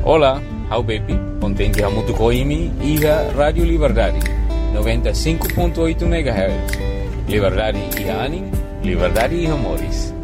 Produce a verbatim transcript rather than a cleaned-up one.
Olá, hau Bepi, contente a muito coimi e a Rádio Liberdade, noventa e cinco ponto oito megahertz. Liberdade e anim, liberdade e amores.